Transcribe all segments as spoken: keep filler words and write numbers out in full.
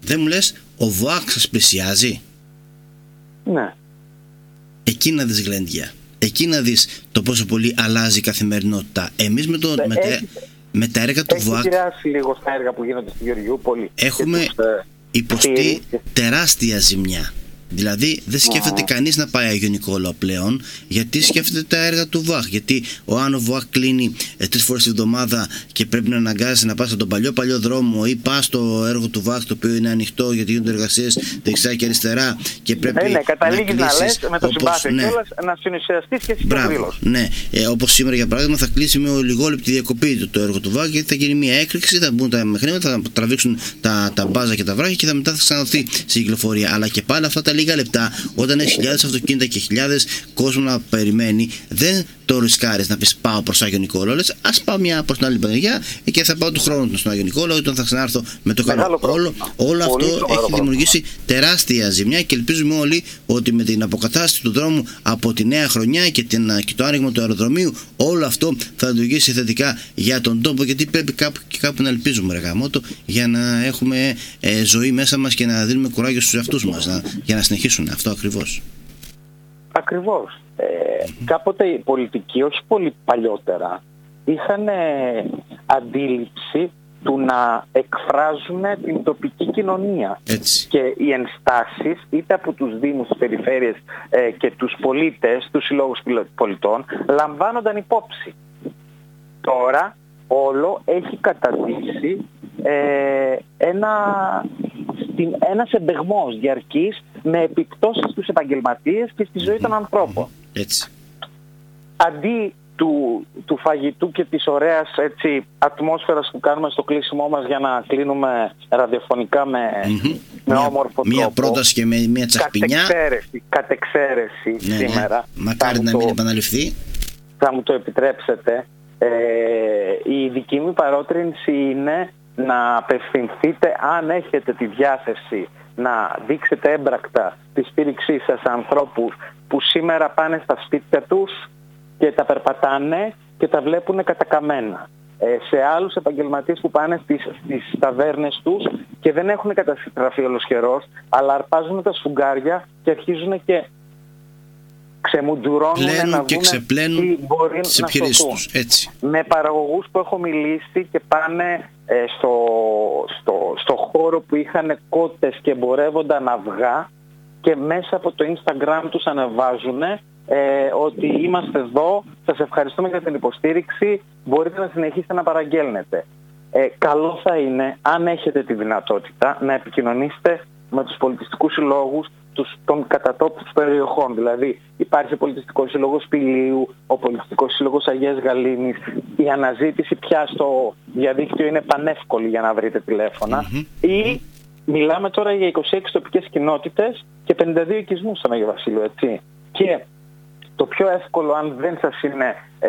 Δεν μου λες, ο ΒΟΑΚ σας πλησιάζει? Ναι. Εκεί να δεις γλέντια. Εκεί να δεις το πόσο πολύ αλλάζει η καθημερινότητα. Εμείς με, το, Ε, με, τα, έχει, με τα έργα του έχει ΒΟΑΚ επηρεάσει λίγο στα έργα που γίνονται στη Γεωργιούπολη. έχουμε τους, ε, υποστεί και... τεράστια ζημιά. Δηλαδή δεν σκέφτεται mm. κανείς να πάει Αγιο Νικόλαο πλέον, γιατί σκέφτεται τα έργα του ΒΟΑΚ. Γιατί ο αν ο ΒΟΑΚ κλείνει ε, τρεις φορές τη εβδομάδα και πρέπει να αναγκάζεσαι να πας από τον παλιό παλιό δρόμο ή πας στο έργο του ΒΟΑΚ, το οποίο είναι ανοιχτό γιατί γίνονται εργασίες δεξιά και αριστερά και πρέπει ε, ναι, καταλήγεις να, να λες με το συμπάθειο ναι. κιόλας να συνουσιαστείς και εσύ Μπράβο, ναι. Ε, όπως σήμερα για παράδειγμα θα κλείσει με ολιγόλεπτη διακοπή το, το έργο του ΒΟΑΚ, γιατί θα γίνει μια έκρηξη, θα μπουν τα μηχανήματα, θα τραβήξουν τα, τα μπάζα και τα βράχια και θα μετά θα ξαναδοθεί στην κυκλοφορία. Αλλά και πάλι αυτά τα λίγα λεπτά, όταν έχει χιλιάδες αυτοκίνητα και χιλιάδες κόσμο να περιμένει, δεν το ρισκάρεις να πεις πάω προς Άγιο Νικόλαο. Λες ας πάω μια προς την άλλη πανηγυριά και θα πάω του χρόνου στον Άγιο Νικόλαο, όταν θα ξανάρθω με το καλό. Όλο, όλο αυτό έχει δημιουργήσει τεράστια ζημιά και ελπίζουμε όλοι ότι με την αποκατάσταση του δρόμου από τη νέα χρονιά και, την, και το άνοιγμα του αεροδρομίου, όλο αυτό θα λειτουργήσει θετικά για τον τόπο, γιατί πρέπει κάπου και κάπου να ελπίζουμε, ρε γαμώτο, για να έχουμε ε, ζωή μέσα μας και να δίνουμε κουράγιο στους εαυτούς μας να, για να συνεχίσουν αυτό ακριβώς. Ακριβώς. Ε, κάποτε οι πολιτικοί, όχι πολύ παλιότερα, είχαν αντίληψη του να εκφράζουν την τοπική κοινωνία. Έτσι. Και οι ενστάσεις είτε από τους δήμους, τις περιφέρειες ε, και τους πολίτες, τους συλλόγους πολιτών, λαμβάνονταν υπόψη. Τώρα όλο έχει καταντήσει ε, ένα, στην, ένας εμπεγμός διαρκής με επιπτώσεις στους επαγγελματίες και στη ζωή των ανθρώπων. Έτσι. Αντί του, του φαγητού και της ωραίας έτσι, ατμόσφαιρας που κάνουμε στο κλείσιμό μας για να κλείνουμε ραδιοφωνικά με, mm-hmm. με μια, όμορφο μια τρόπο. Μια πρόταση και με μια τσαχπινιά. Κατεξαίρεση, κατεξαίρεση ναι, σήμερα. Ναι. Μακάρι να το, μην επαναληφθεί. Θα μου το επιτρέψετε. Ε, η δική μου παρότρινση είναι να απευθυνθείτε, αν έχετε τη διάθεση, να δείξετε έμπρακτα τη στήριξή σας σε ανθρώπους που σήμερα πάνε στα σπίτια τους και τα περπατάνε και τα βλέπουν κατακαμμένα. Ε, σε άλλους επαγγελματίες που πάνε στις, στις ταβέρνες τους και δεν έχουν καταστραφεί ολοσχερός, αλλά αρπάζουν τα σφουγγάρια και αρχίζουν και ξεμουντζουρώνουν να και δουν τι μπορεί τις να σωθούν. Τους, έτσι. Με παραγωγούς που έχω μιλήσει και πάνε ε, στο, στο, στο χώρο που είχαν κότες και εμπορεύονταν αυγά και μέσα από το Instagram τους ανεβάζουν Ε, ότι είμαστε εδώ, σας ευχαριστούμε για την υποστήριξη, μπορείτε να συνεχίσετε να παραγγέλνετε. Ε, καλό θα είναι, αν έχετε τη δυνατότητα, να επικοινωνήσετε με τους πολιτιστικούς συλλόγους τους, των κατατόπους περιοχών. Δηλαδή υπάρχει ο πολιτιστικός σύλλογος Πηλίου, ο πολιτιστικός σύλλογος Αγίας Γαλήνης. Η αναζήτηση πια στο διαδίκτυο είναι πανεύκολη για να βρείτε τηλέφωνα. Mm-hmm. Ή μιλάμε τώρα για είκοσι έξι τοπικές κοινότητες και πενήντα δύο οικισμούς στον Αγιο Βασίλειο, έτσι. Και το πιο εύκολο, αν δεν σας είναι ε,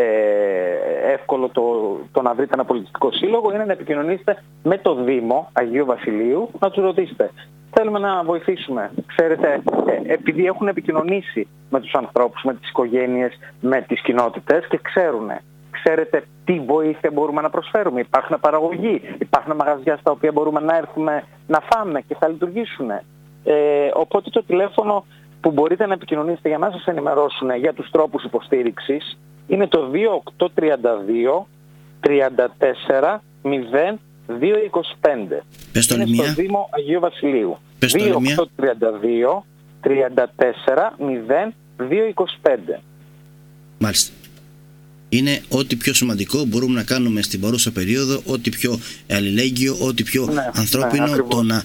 εύκολο το, το να βρείτε ένα πολιτιστικό σύλλογο, είναι να επικοινωνήσετε με το Δήμο Αγίου Βασιλείου, να τους ρωτήσετε. Θέλουμε να βοηθήσουμε. Ξέρετε, ε, επειδή έχουν επικοινωνήσει με τους ανθρώπους, με τις οικογένειες, με τις κοινότητες και ξέρουν. Ξέρετε τι βοήθεια μπορούμε να προσφέρουμε. Υπάρχουν παραγωγοί, υπάρχουν μαγαζιά στα οποία μπορούμε να έρθουμε να φάμε και θα λειτουργήσουν. Ε, οπότε το τηλέφωνο που μπορείτε να επικοινωνήσετε για να σας ενημερώσουν για τους τρόπους υποστήριξης είναι το δύο οκτώ τρία δύο τριάντα τέσσερα μηδέν δύο είκοσι πέντε. Πες το είναι μία. στο Δήμο Αγίου Βασιλείου. δύο οκτώ τρία δύο τριάντα τέσσερα μηδέν δύο είκοσι πέντε. Μάλιστα. Είναι ό,τι πιο σημαντικό μπορούμε να κάνουμε στην παρούσα περίοδο, ό,τι πιο αλληλέγγυο, ό,τι πιο ναι, ανθρώπινο, ναι, το να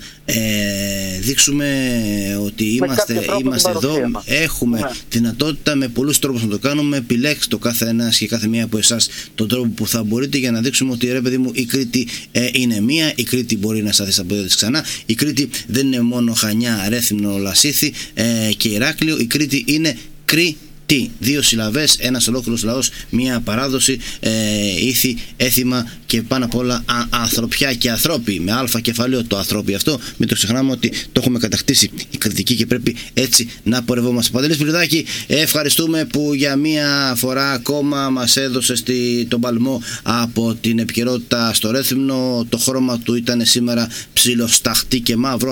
ε, δείξουμε ότι είμαστε, είμαστε εδώ, μας. Έχουμε ναι. δυνατότητα με πολλούς τρόπους να το κάνουμε. Επιλέξτε το κάθε ένας και κάθε μία από εσάς τον τρόπο που θα μπορείτε για να δείξουμε ότι ρε παιδί μου η Κρήτη ε, είναι μία, η Κρήτη μπορεί να σταθεί στα πόδια της ξανά, η Κρήτη δεν είναι μόνο Χανιά, Ρέθυμνο, Λασίθι ε, και Ηράκλειο, η Κρήτη είναι Κρήτη. Δύο συλλαβές, ένας ολόκληρος λαός, μια παράδοση, ε, ήθη, έθιμα και πάνω απ' όλα α, ανθρωπιά και ανθρώποι. Με αλφα κεφαλαίο το ανθρώπι αυτό. Μην το ξεχνάμε ότι το έχουμε κατακτήσει η κριτική και πρέπει έτσι να πορευόμαστε. Παντελής Σπυριδάκη, ευχαριστούμε που για μια φορά ακόμα μας έδωσε στη, τον παλμό από την επικαιρότητα στο Ρέθυμνο. Το χρώμα του ήταν σήμερα ψιλοσταχτή και μαύρο.